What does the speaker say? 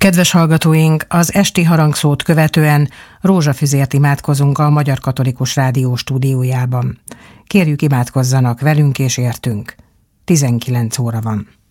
Kedves hallgatóink, az esti harangszót követően rózsafüzért imádkozunk a Magyar Katolikus Rádió stúdiójában. Kérjük, imádkozzanak velünk és értünk. 19 óra van.